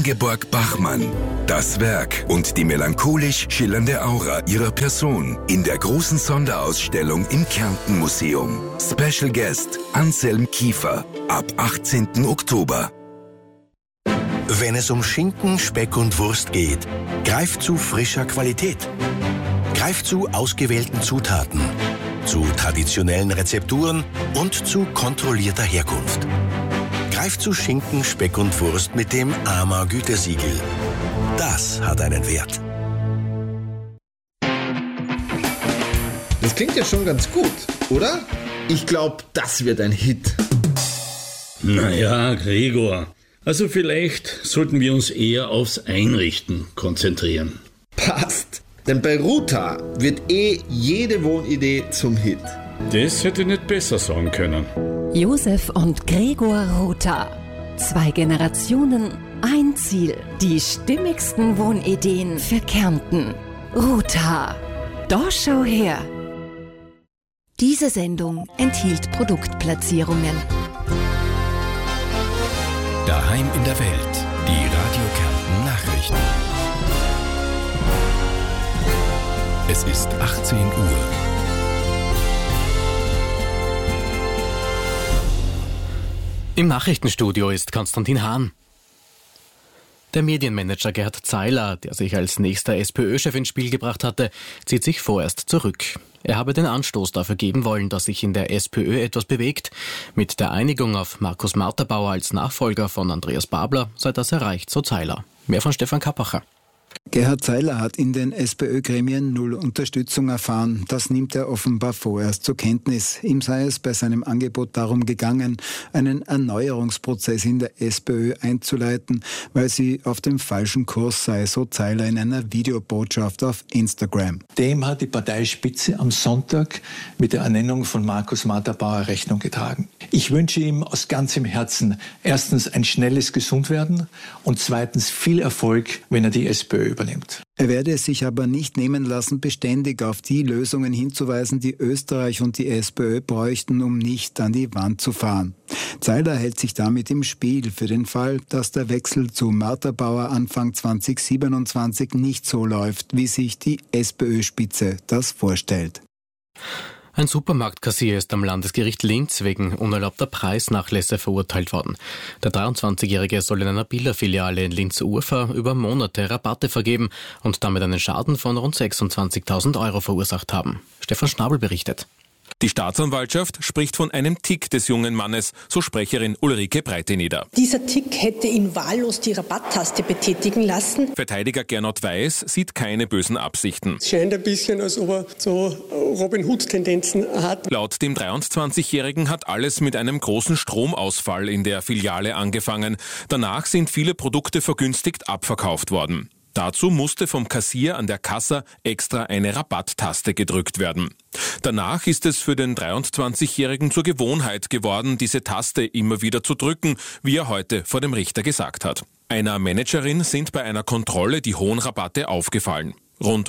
Ingeborg Bachmann. Das Werk und die melancholisch schillernde Aura ihrer Person in der großen Sonderausstellung im Kärnten-Museum. Special Guest Anselm Kiefer ab 18. Oktober. Wenn es um Schinken, Speck und Wurst geht, greift zu frischer Qualität. Greift zu ausgewählten Zutaten, zu traditionellen Rezepturen und zu kontrollierter Herkunft. Greift zu Schinken, Speck und Wurst mit dem AMA Gütesiegel. Das hat einen Wert. Das klingt ja schon ganz gut, oder? Ich glaube, das wird ein Hit. Naja, Gregor. Also vielleicht sollten wir uns eher aufs Einrichten konzentrieren. Passt. Denn bei Ruta wird jede Wohnidee zum Hit. Das hätte ich nicht besser sagen können. Josef und Gregor Ruta. 2 Generationen, ein Ziel. Die stimmigsten Wohnideen für Kärnten. Ruta. Da schau her. Diese Sendung enthielt Produktplatzierungen. Daheim in der Welt. Die Radio Kärnten Nachrichten. Es ist 18 Uhr. Im Nachrichtenstudio ist Konstantin Hahn. Der Medienmanager Gerhard Zeiler, der sich als nächster SPÖ-Chef ins Spiel gebracht hatte, zieht sich vorerst zurück. Er habe den Anstoß dafür geben wollen, dass sich in der SPÖ etwas bewegt. Mit der Einigung auf Markus Marterbauer als Nachfolger von Andreas Babler sei das erreicht, so Zeiler. Mehr von Stefan Kappacher. Gerhard Zeiler hat in den SPÖ-Gremien null Unterstützung erfahren. Das nimmt er offenbar vorerst zur Kenntnis. Ihm sei es bei seinem Angebot darum gegangen, einen Erneuerungsprozess in der SPÖ einzuleiten, weil sie auf dem falschen Kurs sei, so Zeiler in einer Videobotschaft auf Instagram. Dem hat die Parteispitze am Sonntag mit der Ernennung von Markus Marterbauer Rechnung getragen. Ich wünsche ihm aus ganzem Herzen erstens ein schnelles Gesundwerden und zweitens viel Erfolg, wenn er die SPÖ übernimmt. Er werde es sich aber nicht nehmen lassen, beständig auf die Lösungen hinzuweisen, die Österreich und die SPÖ bräuchten, um nicht an die Wand zu fahren. Zeiler hält sich damit im Spiel für den Fall, dass der Wechsel zu Marterbauer Anfang 2027 nicht so läuft, wie sich die SPÖ-Spitze das vorstellt. Ein Supermarktkassier ist am Landesgericht Linz wegen unerlaubter Preisnachlässe verurteilt worden. Der 23-Jährige soll in einer Billa-Filiale in Linz-Urfahr über Monate Rabatte vergeben und damit einen Schaden von rund 26.000 Euro verursacht haben. Stefan Schnabel berichtet. Die Staatsanwaltschaft spricht von einem Tick des jungen Mannes, so Sprecherin Ulrike Breiteneder. Dieser Tick hätte ihn wahllos die Rabatttaste betätigen lassen. Verteidiger Gernot Weiß sieht keine bösen Absichten. Es scheint ein bisschen, als ob er so Robin Hood-Tendenzen hat. Laut dem 23-Jährigen hat alles mit einem großen Stromausfall in der Filiale angefangen. Danach sind viele Produkte vergünstigt abverkauft worden. Dazu musste vom Kassier an der Kassa extra eine Rabatttaste gedrückt werden. Danach ist es für den 23-Jährigen zur Gewohnheit geworden, diese Taste immer wieder zu drücken, wie er heute vor dem Richter gesagt hat. Einer Managerin sind bei einer Kontrolle die hohen Rabatte aufgefallen. Rund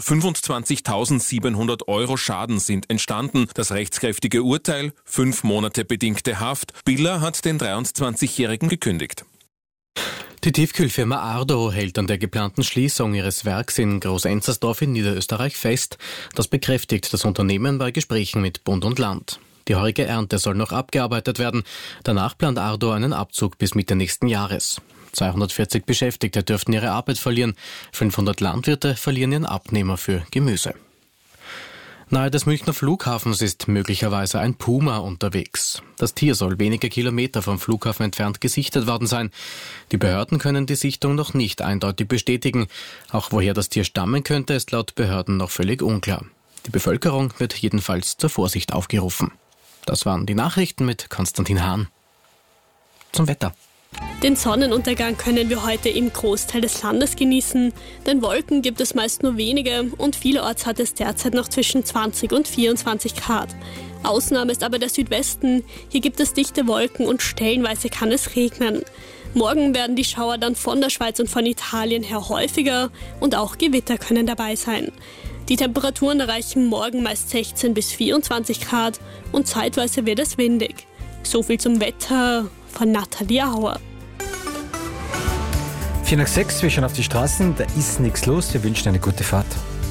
25.700 Euro Schaden sind entstanden. Das rechtskräftige Urteil, 5 Monate bedingte Haft. Billa hat den 23-Jährigen gekündigt. Die Tiefkühlfirma Ardo hält an der geplanten Schließung ihres Werks in Groß-Enzersdorf in Niederösterreich fest. Das bekräftigt das Unternehmen bei Gesprächen mit Bund und Land. Die heurige Ernte soll noch abgearbeitet werden. Danach plant Ardo einen Abzug bis Mitte nächsten Jahres. 240 Beschäftigte dürften ihre Arbeit verlieren. 500 Landwirte verlieren ihren Abnehmer für Gemüse. Nahe des Münchner Flughafens ist möglicherweise ein Puma unterwegs. Das Tier soll wenige Kilometer vom Flughafen entfernt gesichtet worden sein. Die Behörden können die Sichtung noch nicht eindeutig bestätigen. Auch woher das Tier stammen könnte, ist laut Behörden noch völlig unklar. Die Bevölkerung wird jedenfalls zur Vorsicht aufgerufen. Das waren die Nachrichten mit Konstantin Hahn. Zum Wetter. Den Sonnenuntergang können wir heute im Großteil des Landes genießen, denn Wolken gibt es meist nur wenige und vielerorts hat es derzeit noch zwischen 20 und 24 Grad. Ausnahme ist aber der Südwesten, hier gibt es dichte Wolken und stellenweise kann es regnen. Morgen werden die Schauer dann von der Schweiz und von Italien her häufiger und auch Gewitter können dabei sein. Die Temperaturen erreichen morgen meist 16 bis 24 Grad und zeitweise wird es windig. So viel zum Wetter von Nathalie Auer. nach 6, wir schauen auf die Straßen, da ist nichts los. Wir wünschen eine gute Fahrt.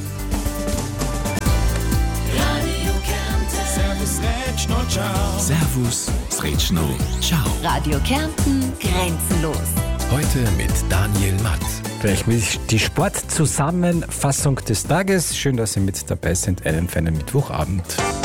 Servus, Sretschno, ciao. Radio Kärnten, grenzenlos. Heute mit Daniel Matt. Gleich mit die Sportzusammenfassung des Tages. Schön, dass Sie mit dabei sind. Einen feinen Mittwochabend.